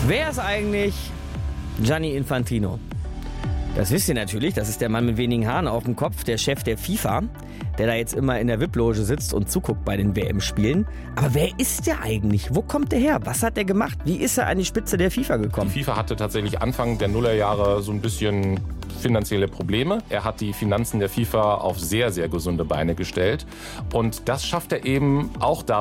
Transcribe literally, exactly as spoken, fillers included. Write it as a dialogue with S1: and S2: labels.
S1: Wer ist eigentlich Gianni Infantino? Das wisst ihr natürlich, das ist der Mann mit wenigen Haaren auf dem Kopf, der Chef der FIFA, der da jetzt immer in der V I P-Loge sitzt und zuguckt bei den W M-Spielen. Aber wer ist der eigentlich? Wo kommt der her? Was hat der gemacht? Wie ist er an die Spitze der FIFA gekommen?
S2: Die FIFA hatte tatsächlich Anfang der Nullerjahre so ein bisschen finanzielle Probleme. Er hat die Finanzen der FIFA auf sehr, sehr gesunde Beine gestellt. Und das schafft er eben auch da